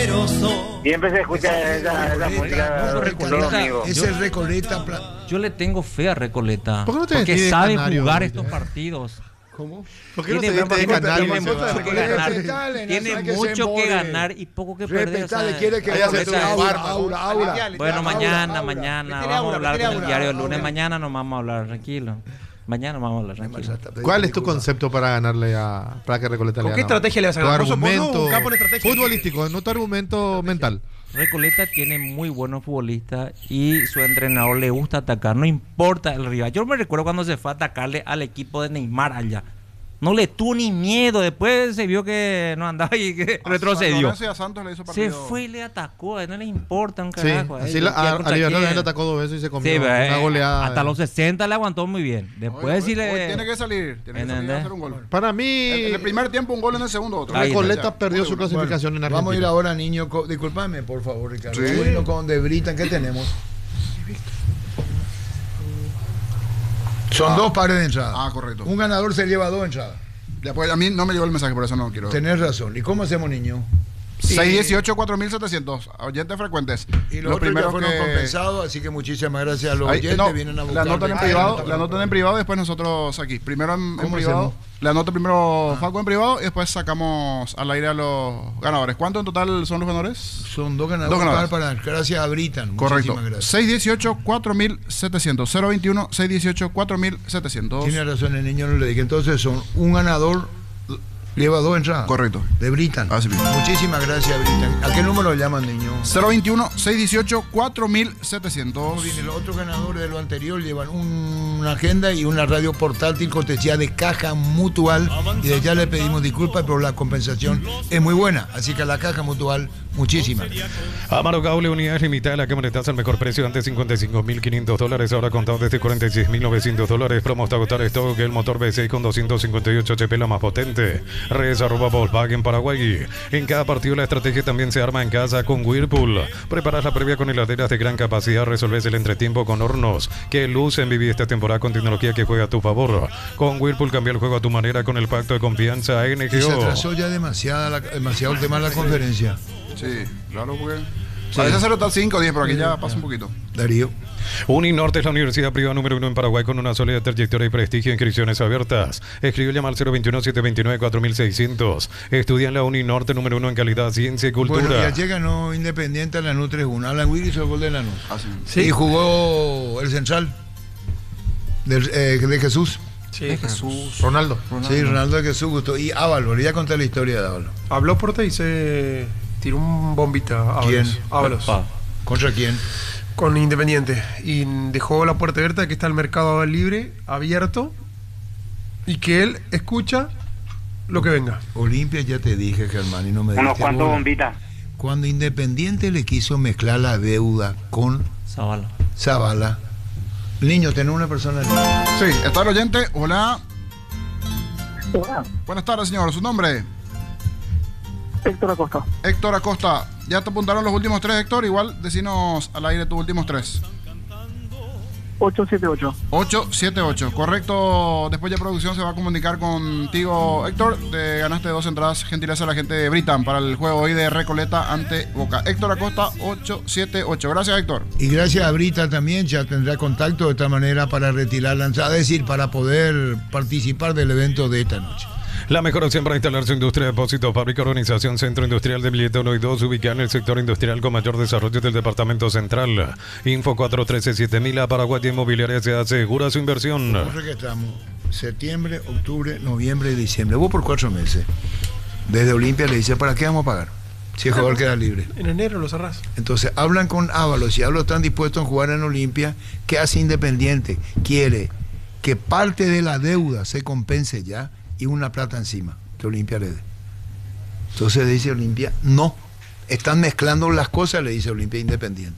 Siempre se escucha esa música. Recoleta, es el Recoleta. Yo le tengo fe a Recoleta. ¿Por qué no te porque despides de sabe Canario, jugar ahorita? estos partidos. ¿Cómo? ¿Por qué no Tiene te diste de Canario? tiene mucho que ganar. Respetale, Tiene hay que mucho ser que more. ganar y poco que perder. Respetale, quiere que Vaya a hacer esa- tu aura. Bueno, mañana aura. vamos Métele a aura, hablar métele con el aura. diario el lunes. Mañana nos vamos a hablar, tranquilo. Mañana vamos a hablar, tranquilo. ¿Cuál es tu concepto para ganarle para que Recoleta le ¿Con gane? qué estrategia le vas a Tu ganar? Vos sos argumento un campo de estrategia. futbolístico, no tu argumento mental. Recoleta tiene muy buenos futbolistas y su entrenador le gusta atacar, no importa el rival. Yo me recuerdo cuando se fue a atacarle al equipo de Neymar allá. No le tuvo ni miedo, después se vio que no andaba y que retrocedió. A Santos le hizo Se partido. fue y le atacó, a él no le importa un Sí, carajo. así Él, a contra Libertadores quién. le atacó 2 veces y se comió Sí, una goleada. hasta los 60 le aguantó muy bien. Después sí Hoy le... tiene que salir a ¿Entendés? hacer un gol. Para mí, En el primer tiempo un gol, en el segundo otro. Ahí Recoleta Ya. perdió su Bueno, clasificación en Argentina. Vamos a ir ahora, niño. Disculpame, por favor, Ricardo. Sí. Vamos a irnos con De Brita. ¿Qué tenemos? Son 2 pares de entrada. Ah, correcto. Un ganador se lleva 2 entradas. Después, a mí no me llegó el mensaje, por eso no quiero. Tenés razón. ¿Y cómo hacemos, niño? 618-4700, oyentes frecuentes. Y los otros ya fueron compensados, así que muchísimas gracias a los Ahí, oyentes. no, Vienen a la buscar. anotan en privado, la anotan en privado y después nosotros aquí. Primero en ¿Cómo privado. hacemos? La anoto primero Facu en privado y después sacamos al aire a los ganadores. ¿Cuántos en total son los ganadores? Son 2 ganadores. Dos ganadores. Para, gracias a Britan. Correcto. Muchísimas gracias. 618-4700. 021-618-4700. Tiene razón el niño, no le dije. Entonces son un ganador, lleva 2 entradas. Correcto. De Britan. Así mismo. Muchísimas gracias, Britan. ¿A qué número llaman, niño? 021-618-4700. Bien, los otros ganadores de lo anterior llevan una agenda y una radio portátil cortesía de Caja Mutual. Y desde ya le pedimos disculpas, pero la compensación es muy buena. Así que a la Caja Mutual, muchísimas. Amaro Cable, unidades limitadas, la cámara está al mejor precio, antes $55.500, ahora contado desde $46.900. Promo hasta agotar stock, el motor V6 con 258 HP, la más potente. Redes @ Volkswagen Paraguay. En cada partido la estrategia también se arma en casa con Whirlpool. Preparas la previa con heladeras de gran capacidad, resolves el entretiempo con hornos que lucen. Viví esta temporada con tecnología que juega a tu favor. Con Whirlpool cambia el juego a tu manera con el pacto de confianza Y se NGO. atrasó ya demasiado el tema de la conferencia. Sí, claro, porque. Parece ser total 5 o 10, pero aquí ya pasa un poquito. Darío. Uninorte es la universidad privada número 1 en Paraguay con una sólida trayectoria y prestigio. Inscripciones abiertas. Escribe y llama al 021-729-4600. Estudia en la Uninorte número 1 en calidad, ciencia y cultura. Bueno, ya llega no Independiente a la NU 3-1. Alan Willis hizo el gol de la NU. Así. Sí. Y jugó el central de Jesús. Sí, Jesús. Ronaldo. Sí, Ronaldo de Jesús gustó. Y Ábalos, le voy a contar la historia de Ábalos. Habló Porta y se tiró un bombita. ¿Quién? Ábalos. ¿Contra quién? Con Independiente. Y dejó la puerta abierta, que está el mercado libre, abierto. Y que él escucha lo que venga. Olimpia, ya te dije, Germán, y no me Unos diste cuantos bola. bombitas. Cuando Independiente le quiso mezclar la deuda con Zavala. Zavala. Niño, tenés una persona. Sí, está el oyente. Hola. Hola, Buenas tardes, señor. ¿Su nombre? Héctor Acosta. Héctor Acosta. Ya te apuntaron los últimos 3, Héctor. Igual, decinos al aire tus últimos 3. 878. 878, correcto. Después de producción se va a comunicar contigo, Héctor. Te ganaste 2 entradas, gentileza a la gente de Britan para el juego hoy de Recoleta ante Boca. Héctor Acosta, 878. Gracias, Héctor. Y gracias a Brita también ya tendrá contacto de esta manera para retirar la entrada, es decir, para poder participar del evento de esta noche. La mejor opción para instalar su industria de depósito, fábrica, organización, centro industrial de billete 1 y 2, ubicada en el sector industrial con mayor desarrollo del departamento central. Info 413-7000, a Paraguay Inmobiliaria se asegura su inversión. Nosotros que estamos septiembre, octubre, noviembre y diciembre. Vos por 4 meses. Desde Olimpia le dice, ¿para qué vamos a pagar? Si el jugador queda libre. En enero lo cerrás. Entonces hablan con Ábalos y Ábalos están dispuestos a jugar en Olimpia. ¿Qué hace Independiente? Quiere que parte de la deuda se compense ya y una plata encima que Olimpia le dé. Entonces dice Olimpia, no, están mezclando las cosas, le dice Olimpia Independiente.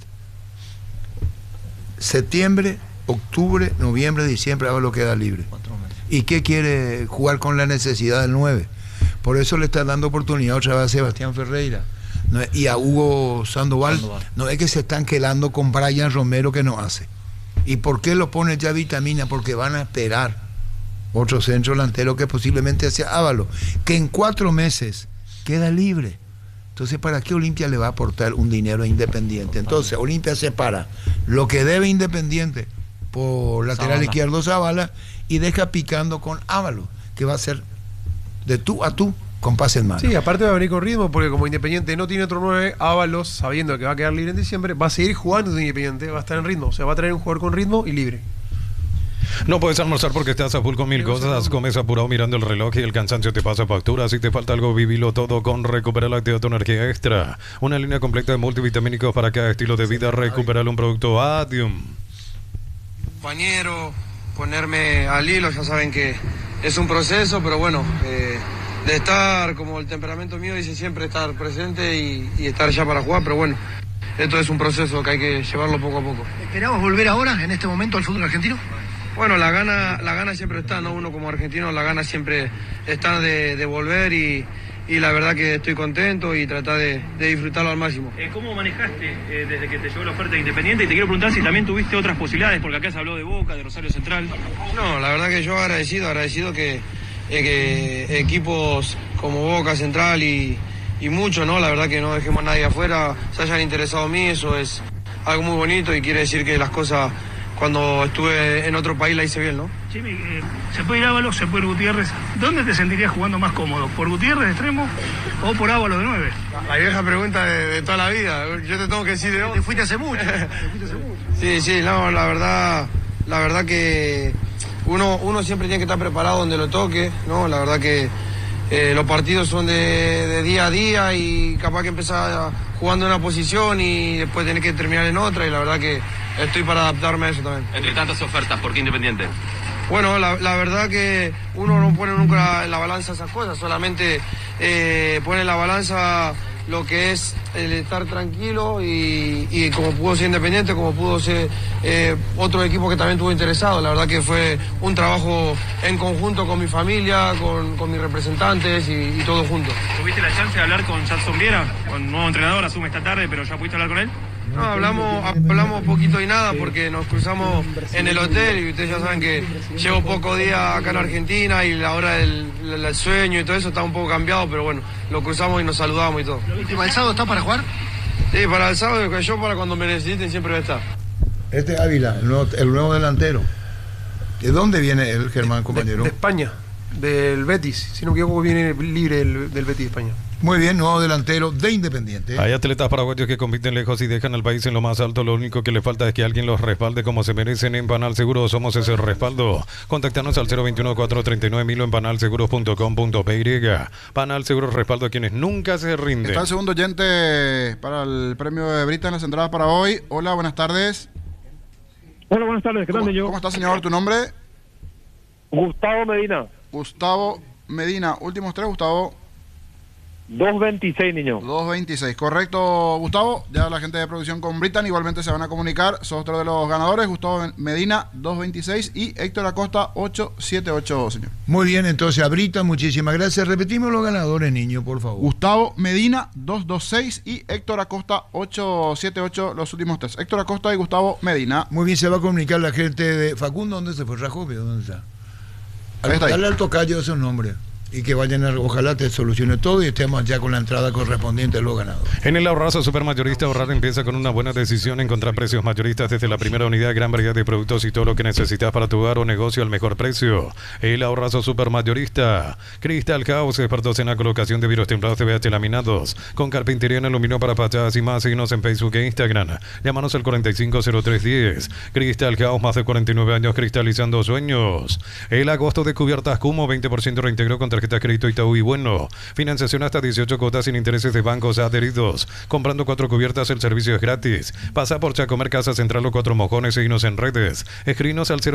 Septiembre, octubre, noviembre, diciembre, Ábalos queda libre. 4 meses. ¿Y qué quiere? Jugar con la necesidad del 9. Por eso le está dando oportunidad otra vez a Sebastián Ferreira y a Hugo Sandoval. No es que se están quedando con Brian Romero, que no hace. ¿Y por qué lo pone ya Vitamina? Porque van a esperar otro centro delantero que posiblemente sea Ábalos, que en 4 meses queda libre. Entonces, ¿para qué Olimpia le va a aportar un dinero a Independiente? Entonces, Olimpia separa lo que debe Independiente por lateral Zavala. izquierdo Zavala y deja picando con Ábalos, que va a ser de tú a tú con pase en mano. Sí, aparte va a venir con ritmo porque como Independiente no tiene otro 9, Ábalos, sabiendo que va a quedar libre en diciembre, va a seguir jugando de Independiente, va a estar en ritmo, o sea, va a traer un jugador con ritmo y libre. No puedes almorzar porque estás a full con mil cosas. Comes apurado mirando el reloj y el cansancio te pasa factura. Si te falta algo, vivilo todo con Recupera Lácteo, tu energía extra. Una línea completa de multivitamínicos para cada estilo de vida. Recuperar un producto Adium. Compañero, ponerme al hilo, ya saben que es un proceso, pero bueno, de estar, como el temperamento mío dice siempre, estar presente y estar ya para jugar, pero bueno, esto es un proceso que hay que llevarlo poco a poco. ¿Esperamos volver ahora, en este momento, al fútbol argentino? Bueno, la gana siempre está, ¿no? Uno como argentino, la gana siempre está de volver y la verdad que estoy contento y tratar de disfrutarlo al máximo. ¿Cómo manejaste desde que te llegó la oferta de Independiente? Y te quiero preguntar si también tuviste otras posibilidades, porque acá se habló de Boca, de Rosario Central. No, la verdad que yo agradecido que equipos como Boca, Central y mucho, ¿no? La verdad que no dejemos a nadie afuera, se hayan interesado en mí, eso es algo muy bonito y quiere decir que las cosas cuando estuve en otro país la hice bien, ¿no? Jimmy, se puede ir Ábalos, se puede ir Gutiérrez. ¿Dónde te sentirías jugando más cómodo? ¿Por Gutiérrez de extremo o por Ábalos de 9? La vieja pregunta de toda la vida, yo te tengo que decir de vos. Te fuiste hace mucho. Sí, no, la verdad que uno siempre tiene que estar preparado donde lo toque, ¿no? La verdad que los partidos son de día a día y capaz que empezar jugando en una posición y después tener que terminar en otra y la verdad que estoy para adaptarme a eso también. Entre tantas ofertas, ¿por qué Independiente? Bueno, la verdad que uno no pone nunca en la balanza esas cosas, solamente pone en la balanza lo que es el estar tranquilo y como pudo ser Independiente, como pudo ser otro equipo que también estuvo interesado. La verdad que fue un trabajo en conjunto con mi familia, con mis representantes y todo junto. ¿Tuviste la chance de hablar con Jadson Viera, con nuevo entrenador, asume esta tarde, pero ya pudiste hablar con él? No, hablamos poquito y nada porque nos cruzamos en el hotel y ustedes ya saben que llevo pocos días acá en Argentina y la hora del sueño y todo eso está un poco cambiado, pero bueno, lo cruzamos y nos saludamos y todo. ¿El sábado está para jugar? Sí, para el sábado, yo para cuando me necesiten siempre voy a estar. Este es Ávila, el nuevo delantero. ¿De dónde viene el Germán, compañero? De España, del Betis, si no me equivoco viene libre del Betis de España. Muy bien, nuevo delantero de Independiente. Hay atletas paraguayos que compiten lejos y dejan al país en lo más alto. Lo único que le falta es que alguien los respalde como se merecen. En Panal Seguros somos ese respaldo. Contactanos al 021-439-1000 en panalseguros.com.py. Panal Seguros, respaldo a quienes nunca se rinden. Está el segundo oyente para el premio de Brita en las entradas para hoy. Hola, buenas tardes. Hola, buenas tardes. ¿Qué tal, niño? ¿Cómo está, señor? ¿Tu nombre? Gustavo Medina. Gustavo Medina. Últimos tres, Gustavo. 226, niño. 226, correcto, Gustavo. Ya la gente de producción con Britan igualmente se van a comunicar. Sos otro de los ganadores. Gustavo Medina, 226 y Héctor Acosta, 878, señor. Muy bien, entonces a Brita, muchísimas gracias. Repetimos los ganadores, niño, por favor. Gustavo Medina, 226 y Héctor Acosta, 878, los últimos tres. Héctor Acosta y Gustavo Medina. Muy bien, se va a comunicar la gente de Facundo. ¿Dónde se fue? Rajove, ¿dónde está? Dale al tocayo esos nombres. Y que vayan ojalá te solucione todo y estemos ya con la entrada correspondiente a los ganadores. En el Ahorrazo Supermayorista, ahorrar empieza con una buena decisión. Encontrar precios mayoristas desde la primera unidad, gran variedad de productos y todo lo que necesitas para tu hogar o negocio al mejor precio. El Ahorrazo Supermayorista. Crystal House, expertos en la colocación de vidrios templados de VH laminados, con carpintería en aluminio para fachadas y más. Síguenos en Facebook e Instagram. Llámanos al 450310. Crystal House, más de 49 años cristalizando sueños. El agosto de cubiertas Cumo, 20% reintegro con tarjeta de crédito Itaú y bueno. Financiación hasta 18 cuotas sin intereses de bancos adheridos. Comprando 4 cubiertas el servicio es gratis. Pasa por Chacomer Casa Central o 4 Mojones. Seguinos en redes. Escribinos al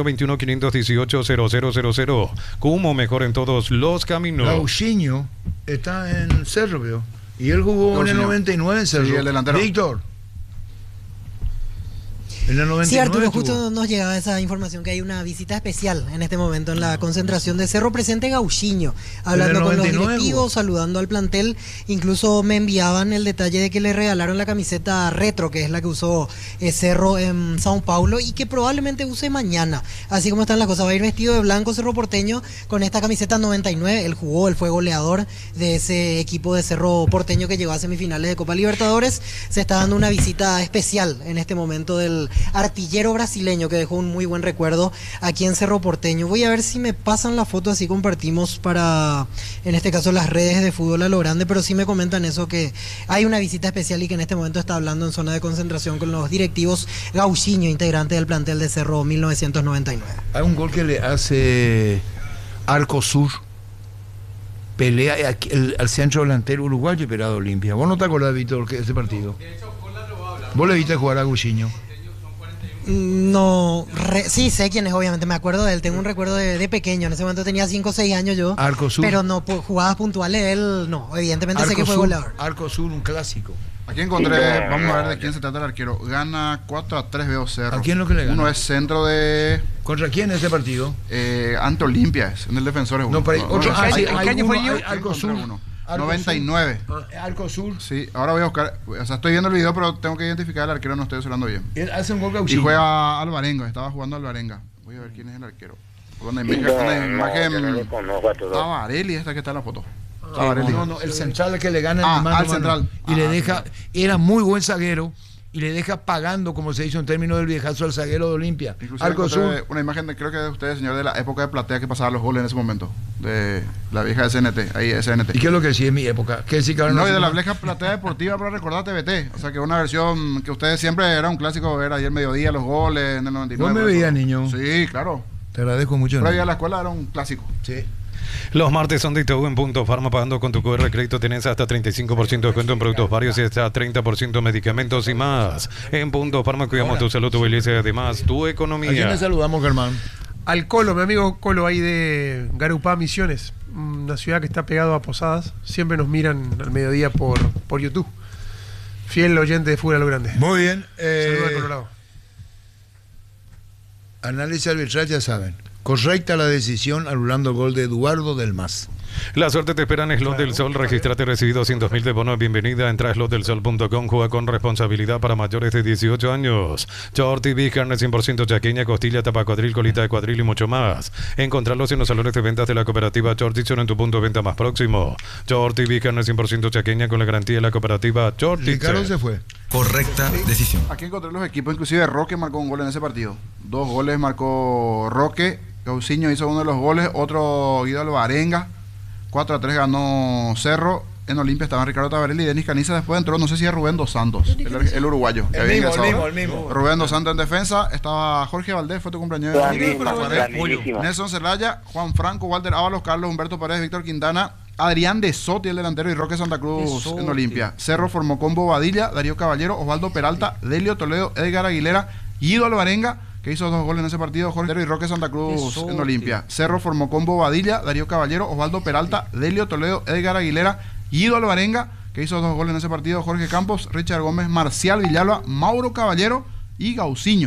021-518-0000. Cumo, mejor en todos los caminos. Lauchinho está en Cerro, veo. Y él jugó en el 99 en Cerro. Sí, el delantero. Víctor. En el 99 Sí, Arturo, estuvo. justo nos llegaba esa información que hay una visita especial en este momento en la concentración de Cerro Presente Gauchiño, hablando con los 99 directivos, saludando al plantel. Incluso me enviaban el detalle de que le regalaron la camiseta retro, que es la que usó Cerro en Sao Paulo y que probablemente use mañana. Así como están las cosas, va a ir vestido de blanco Cerro Porteño con esta camiseta 99. Él jugó, él fue goleador de ese equipo de Cerro Porteño que llegó a semifinales de Copa Libertadores. Se está dando una visita especial en este momento del artillero brasileño que dejó un muy buen recuerdo aquí en Cerro Porteño. Voy a ver si me pasan la foto, así compartimos para, en este caso, las redes de Fútbol a lo Grande, pero sí me comentan eso, que hay una visita especial y que en este momento está hablando en zona de concentración con los directivos Gauchiño, integrante del plantel de Cerro 1999. Hay un gol que le hace Arcosur, pelea al centro delantero uruguayo y pelado Olimpia. ¿Vos no te acordás, Víctor, de ese partido? ¿Vos le viste jugar a Gauchiño? No, sí sé quién es, obviamente, me acuerdo de él, tengo un recuerdo de pequeño, en ese momento tenía 5 o 6 años yo, Arcosur. pero no, jugadas puntuales de él, no, evidentemente sé que fue goleador. Arcosur, un clásico. Aquí encontré, vamos a ver de quién se trata el arquero. Gana 4-3, veo Cerro. ¿A quién lo que le gana? Uno es centro de... ¿Contra quién es ese partido? Ante Olimpia, es en el defensor. No, pero hay otro. hay ¿Qué año fue yo? Arcosur. 99. Arcosur. Sí, ahora voy a buscar. O sea, estoy viendo el video, pero tengo que identificar al arquero, no estoy hablando bien. Él hace un gol Y Gauchiño. juega Alvarenga, estaba jugando Alvarenga. Voy a ver quién es el arquero. Con la imagen. Tabarelli, esta que está en la foto. Tabarelli. No, el central que le gana el mano a al mano. central. Y le deja, era muy buen zaguero, y le deja pagando, como se hizo en términos del viejazo, al zaguero de Olimpia. Incluso Arcosur. una imagen de, creo que de usted, señor, de la época de Platea que pasaba los goles en ese momento. De la vieja SNT, ahí SNT. ¿Y qué es lo que decía en mi época? ¿Qué decía que ahora No, y se de la llama? vieja Platea Deportiva para recordar TVT. O sea, que una versión que ustedes siempre era un clásico ver ayer mediodía los goles en el 99. ¿Vos me veías, niño? Sí, claro. Te agradezco mucho. Previa a la escuela era un clásico. Sí. Los martes son de ITV en Punto Farma. Pagando con tu QR crédito tenés hasta 35% de descuento en productos varios y hasta 30% en medicamentos y más. En Punto Farma cuidamos tu salud, tu belleza y además tu ¿A quién economía. le saludamos, Germán? Al Colo, mi amigo Colo ahí de Garupá, Misiones, una ciudad que está pegado a Posadas. Siempre nos miran al mediodía por YouTube. Fiel oyente de Fútbol a lo Grande. Muy bien. Saludos al Colorado. Análisis arbitral, ya saben. Correcta la decisión anulando el gol de Eduardo del Mas. La suerte te espera en Slot del Sol. Registrate, recibí 200.000 de bono de bienvenida. Entra a slotdelsol.com. Juega con responsabilidad para mayores de 18 años. Short TV, carne 100% chaqueña, costilla, tapa cuadril, colita de cuadril y mucho más. Encontrarlos en los salones de ventas de la cooperativa Short Dixon en tu punto de venta más próximo. Short TV, carne 100% chaqueña con la garantía de la cooperativa Short Ricardo Dixon. se fue. Correcta decisión. Aquí encontré los equipos, inclusive Roque marcó un gol en ese partido. 2 goles marcó Roque. Gauchiño hizo uno de los goles, otro Guido Alvarenga. 4-3 ganó Cerro. En Olimpia estaban Ricardo Tabarelli y Denis Caniza. Después entró, no sé si es Rubén Dos Santos, el uruguayo. Que había ingresado. el mismo. Rubén Dos Santos en defensa. Estaba Jorge Valdés, fue tu cumpleaños. Nelson Celaya, Juan Franco, Walter Ábalos, Carlos Humberto Paredes, Víctor Quintana, Adrián de Sotti, el delantero, y Roque Santa Cruz en Olimpia. Cerro formó con Bobadilla, Darío Caballero, Osvaldo Peralta, Delio Toledo, Edgar Aguilera, Guido Alvarenga, que hizo 2 goles en ese partido, Jorge y Roque Santa Cruz en Olimpia. Cerro formó con Bobadilla, Darío Caballero, Osvaldo Peralta, Delio Toledo, Edgar Aguilera, Guido Alvarenga, que hizo 2 goles en ese partido, Jorge Campos, Richard Gómez, Marcial Villalba, Mauro Caballero y Gauchiño.